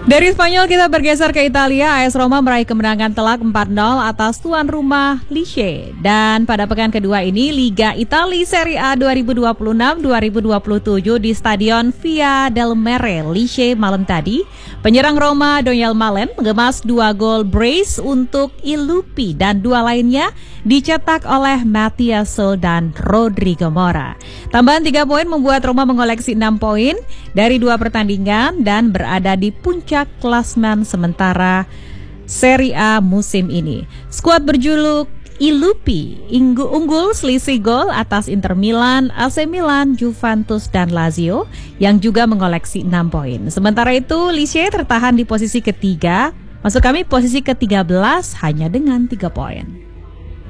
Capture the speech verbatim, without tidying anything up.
Dari Spanyol kita bergeser ke Italia. A S Roma meraih kemenangan telak empat nol atas tuan rumah Lecce. Dan pada pekan kedua ini Liga Italia Serie A dua ribu dua puluh enam dua ribu dua puluh tujuh di Stadion Via del Mare, Lecce malam tadi, penyerang Roma Daniel Malen mengemas dua gol brace untuk Ilupi dan dua lainnya dicetak oleh Matias Sol dan Rodrigo Mora. Tambahan tiga poin membuat Roma mengoleksi enam poin dari dua pertandingan dan berada di puncak klasmen sementara Serie A musim ini. Skuad berjuluk Ilupi Inggu unggul selisih gol atas Inter Milan, A C Milan, Juventus, dan Lazio yang juga mengoleksi enam poin. Sementara itu Lecce tertahan di posisi ketiga, maksud kami posisi ke tiga belas hanya dengan tiga poin.